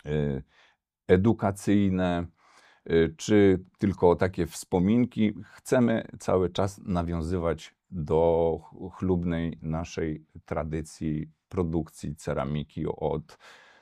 edukacyjne, czy tylko takie wspominki. Chcemy cały czas nawiązywać do chlubnej naszej tradycji produkcji ceramiki od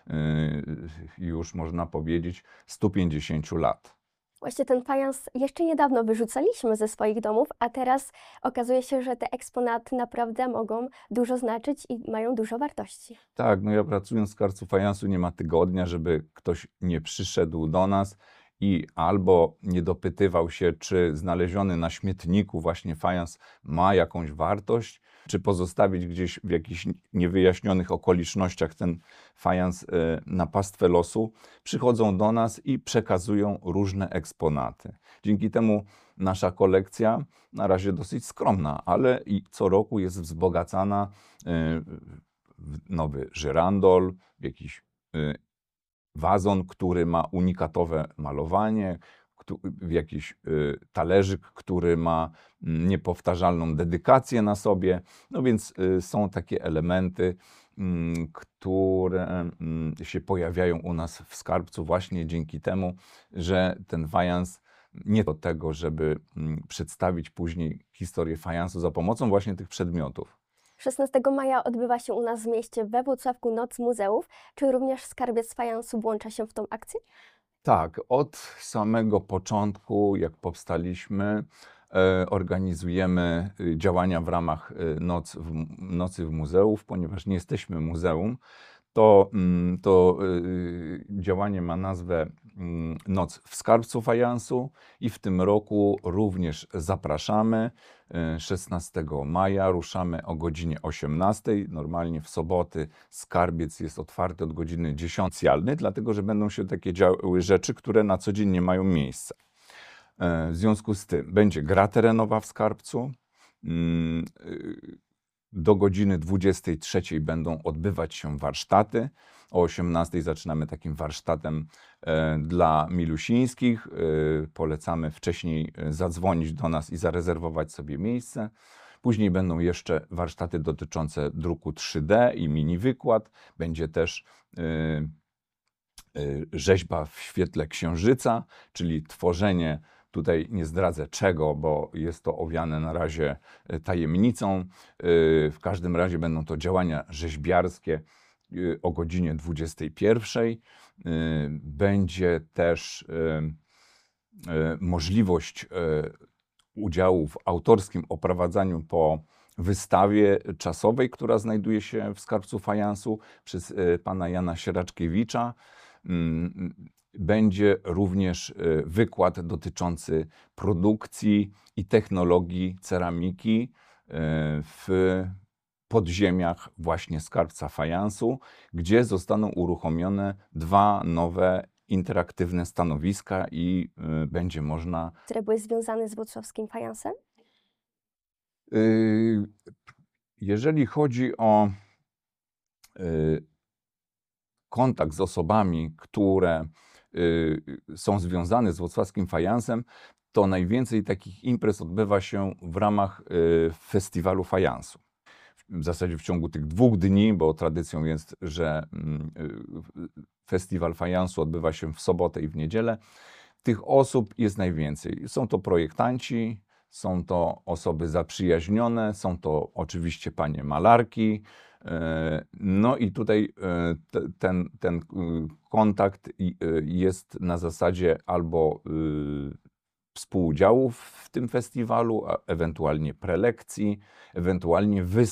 już można powiedzieć 150 lat. Właśnie ten fajans jeszcze niedawno wyrzucaliśmy ze swoich domów, a teraz okazuje się, że te eksponaty naprawdę mogą dużo znaczyć i mają dużo wartości. Tak, no ja pracując w skarbcu fajansu nie ma tygodnia, żeby ktoś nie przyszedł do nas i albo nie dopytywał się, czy znaleziony na śmietniku właśnie fajans ma jakąś wartość, czy pozostawić gdzieś w jakichś niewyjaśnionych okolicznościach ten fajans na pastwę losu. Przychodzą do nas i przekazują różne eksponaty. Dzięki temu nasza kolekcja, na razie dosyć skromna, ale i co roku jest wzbogacana w nowy żyrandol, w jakiś wazon, który ma unikatowe malowanie, w jakiś talerzyk, który ma niepowtarzalną dedykację na sobie. No więc są takie elementy, które się pojawiają u nas w skarbcu właśnie dzięki temu, że ten fajans nie do tego, żeby przedstawić później historię fajansu za pomocą właśnie tych przedmiotów. 16 maja odbywa się u nas w mieście we Włocławku Noc Muzeów. Czy również Skarbiec Fajansu włącza się w tą akcję? Tak, od samego początku, jak powstaliśmy, organizujemy działania w ramach Nocy w Muzeów, ponieważ nie jesteśmy muzeum. To działanie ma nazwę Noc w Skarbcu Fajansu i w tym roku również zapraszamy. 16 maja ruszamy o godzinie 18. Normalnie w soboty skarbiec jest otwarty od godziny 10 specjalny, dlatego że będą się takie działy rzeczy, które na co dzień nie mają miejsca. W związku z tym będzie gra terenowa w skarbcu. Do godziny 23 będą odbywać się warsztaty. O 18 zaczynamy takim warsztatem dla milusińskich. Polecamy wcześniej zadzwonić do nas i zarezerwować sobie miejsce. Później będą jeszcze warsztaty dotyczące druku 3D i mini wykład. Będzie też rzeźba w świetle księżyca, czyli tworzenie. Tutaj nie zdradzę czego, bo jest to owiane na razie tajemnicą. W każdym razie będą to działania rzeźbiarskie o godzinie 21. Będzie też możliwość udziału w autorskim oprowadzaniu po wystawie czasowej, która znajduje się w Skarbcu Fajansu przez pana Jana Sieraczkiewicza. Będzie również wykład dotyczący produkcji i technologii ceramiki w podziemiach właśnie Skarbca Fajansu, gdzie zostaną uruchomione 2 nowe interaktywne stanowiska i będzie można... Które były związane z włocławskim fajansem? Jeżeli chodzi o kontakt z osobami, które są związane z włocławskim fajansem, to najwięcej takich imprez odbywa się w ramach festiwalu fajansu. W zasadzie w ciągu tych 2 dni, bo tradycją jest, że festiwal fajansu odbywa się w sobotę i w niedzielę. Tych osób jest najwięcej. Są to projektanci, są to osoby zaprzyjaźnione, są to oczywiście panie malarki. No i tutaj ten kontakt jest na zasadzie albo współudziału w tym festiwalu, a ewentualnie prelekcji, ewentualnie